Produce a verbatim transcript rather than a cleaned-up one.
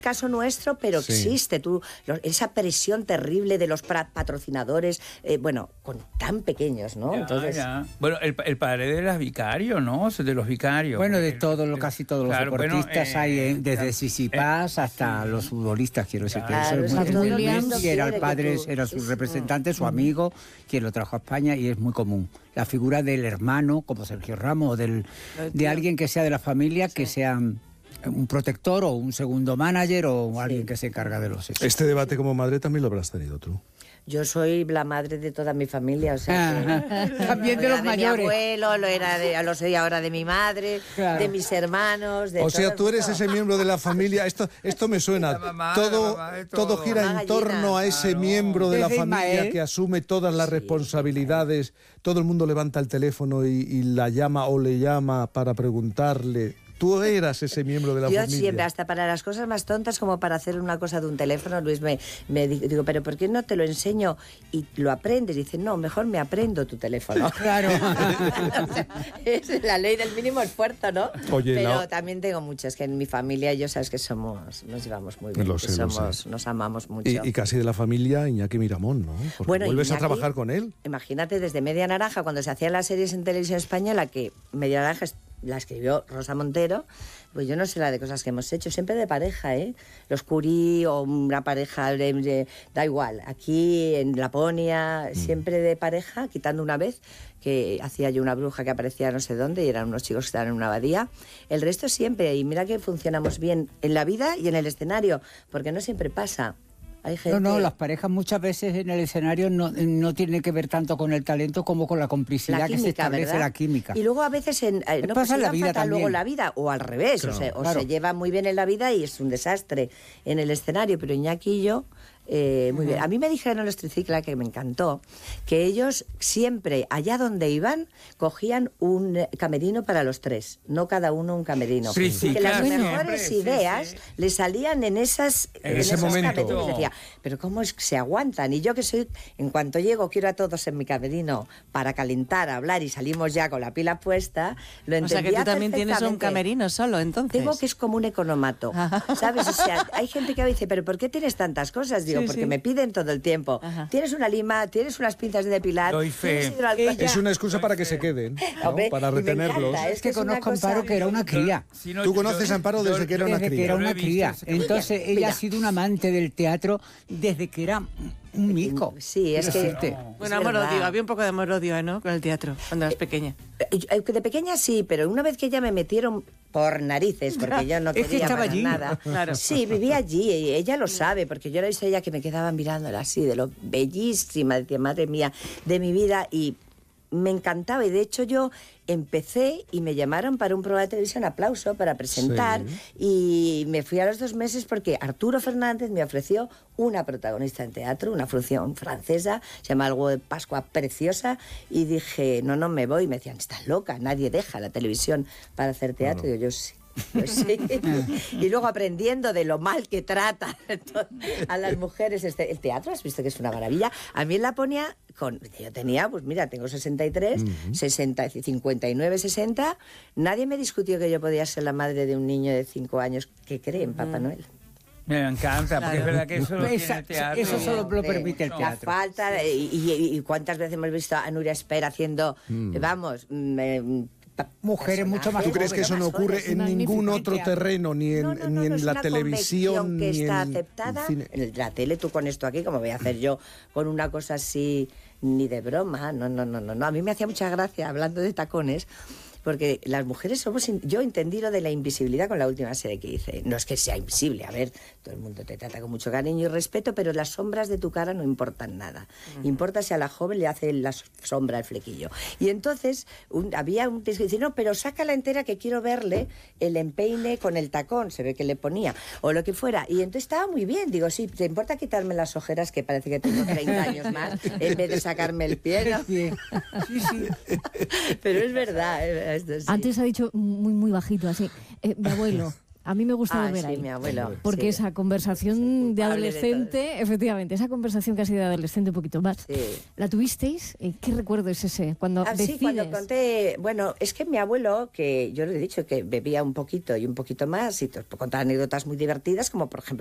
caso nuestro, pero sí. existe. Tú, lo, esa presión terrible de los patrocinadores, eh, bueno, con tan pequeños, ¿no? Ya, Entonces, ya. Bueno, el, el padre de los vicarios, ¿no? De los vicarios. Bueno, de todos, lo, casi todos los claro, deportistas bueno, eh, hay, desde eh, Sisipás eh, hasta sí. los futbolistas, quiero decir. Claro, que eso es muy común. Y era el padre, tú, era su sí, representante, su amigo, quien lo trajo a España, y es muy común. La figura del hermano, como Sergio Ramos, del, de alguien que sea de la familia, sí. que sea un protector o un segundo manager o sí. alguien que se encarga de los hijos. Este debate como madre también lo habrás tenido tú. Yo soy la madre de toda mi familia, o sea, que, también de los de mayores. Mi abuelo, lo era de, lo soy ahora de mi madre, claro. de mis hermanos. De o sea, tú eres ese miembro de la familia. Esto, esto me suena. Mamá, todo, todo. todo gira en torno a ese claro. miembro de la familia Ismael. que asume todas las sí. responsabilidades. Todo el mundo levanta el teléfono y, y la llama o le llama para preguntarle. Tú eras ese miembro de la Yo familia. Yo siempre, hasta para las cosas más tontas, como para hacer una cosa de un teléfono, Luis, me, me digo, pero ¿por qué no te lo enseño y lo aprendes? Y dice, no, mejor me aprendo tu teléfono. Claro. O sea, es la ley del mínimo esfuerzo, ¿no? Oye, pero no. también tengo muchas, que en mi familia, yo sabes que somos, nos llevamos muy bien, lo sé, que somos, lo sé. nos amamos mucho. Y, y casi de la familia Iñaki Miramón, ¿no? Porque bueno, vuelves Iñaki, a trabajar con él. Imagínate, desde Media Naranja, cuando se hacían las series en televisión española, que Media Naranja la escribió Rosa Montero, pues yo no sé la de cosas que hemos hecho, siempre de pareja, ¿eh? Los Curí o una pareja, de, de, da igual, aquí en Laponia, mm. siempre de pareja, quitando una vez, que hacía yo una bruja que aparecía no sé dónde y eran unos chicos que estaban en una abadía. El resto siempre, y mira que funcionamos bien en la vida y en el escenario, porque no siempre pasa. Hay gente... No, no, las parejas muchas veces en el escenario no, no tienen que ver tanto con el talento como con la complicidad la química, que se establece, ¿verdad? La química. Y luego a veces en, eh, no, pasa pues en la vida fatal también. Luego la vida, o al revés, claro, o, se, o claro. se lleva muy bien en la vida y es un desastre en el escenario, pero Iñaki y yo... Eh, muy uh-huh. bien. A mí me dijeron en los Tricicla, que me encantó, que ellos siempre, allá donde iban, cogían un camerino para los tres, no cada uno un camerino. Sí, sí, y que claro, las mejores siempre, ideas sí, sí. les salían en esas en, en ese esos momento. camerinos. Decía, pero ¿cómo es que se aguantan? Y yo que soy, en cuanto llego, quiero a todos en mi camerino para calentar, hablar y salimos ya con la pila puesta, lo entendía. O sea que tú también tienes un camerino solo, entonces. Tengo que es como un economato, ¿sabes? O sea, hay gente que dice, pero ¿por qué tienes tantas cosas? Digo, sí, porque sí. me piden todo el tiempo. Ajá. Tienes una lima, tienes unas pinzas de depilar. Doy fe. Es una excusa para que se queden, ¿no? Hombre, para retenerlos. Es que, es que conozco a Amparo que era una cría. Si no, Tú conoces a Amparo desde que era una desde cría. Que era una cría. Entonces ella ha sido una amante del teatro desde que era un mico. Sí, es que... No. Bueno, amor-odio, había un poco de amor-odio, ¿no? Con el teatro, cuando eras pequeña. De pequeña sí, pero una vez que ya me metieron por narices, porque yo no es que quería estaba para allí. nada. Claro. Sí, vivía allí, y ella lo sabe, porque yo la he visto a ella que me quedaba mirándola así, de lo bellísima, decía, madre mía, de mi vida, y me encantaba. Y de hecho yo empecé y me llamaron para un programa de televisión, Aplauso, para presentar, sí. y me fui a los dos meses porque Arturo Fernández me ofreció una protagonista en teatro, una función francesa, se llama Algo de Pascua Preciosa, y dije, no, no me voy. Y me decían, estás loca, nadie deja la televisión para hacer teatro. No. Y yo, yo sí. Pues sí. Y luego aprendiendo de lo mal que trata a las mujeres este, el teatro, has visto que es una maravilla. A mí en Laponia, con, yo tenía, pues mira, tengo sesenta y tres, uh-huh. sesenta, cincuenta y nueve, sesenta, nadie me discutió que yo podía ser la madre de un niño de cinco años que cree en Papá Noel. Me encanta, porque claro. es verdad que eso lo tiene el teatro. Eso solo lo permite el teatro. La falta, y, y, y cuántas veces hemos visto a Nuria Espera haciendo, mm. vamos... Mm, mujeres mucho más. ¿Tú crees que eso no ocurre en ningún otro terreno, ni en, no, no, no, ni en no, es la una televisión, que ni está en aceptada cine? En la tele, tú con esto aquí, como voy a hacer yo con una cosa así, ni de broma? No, no, no, no, no. A mí me hacía mucha gracia, hablando de tacones, porque las mujeres somos... In... Yo entendí lo de la invisibilidad con la última serie que hice. No es que sea invisible, a ver, todo el mundo te trata con mucho cariño y respeto, pero las sombras de tu cara no importan nada. Uh-huh. Importa si a la joven le hace la sombra el flequillo. Y entonces un, había un texto que dice, no, pero sácala entera que quiero verle el empeine con el tacón, se ve que le ponía, o lo que fuera. Y entonces estaba muy bien. Digo, sí, ¿te importa quitarme las ojeras, que parece que tengo treinta años más, en vez de sacarme el pie, ¿no? Sí, sí. Pero es verdad, es verdad. Esto, sí. Antes ha dicho muy muy bajito así, eh, mi abuelo, A mí me gusta Ah, volver sí, ahí. mi abuelo. Porque sí. esa conversación de adolescente, de efectivamente, esa conversación casi de adolescente un poquito más. Sí. ¿La tuvisteis? ¿Qué recuerdo es ese? Cuando Ah, decides... sí, cuando conté, bueno, es que mi abuelo, que yo le he dicho que bebía un poquito y un poquito más, y te puedo contar anécdotas muy divertidas, como por ejemplo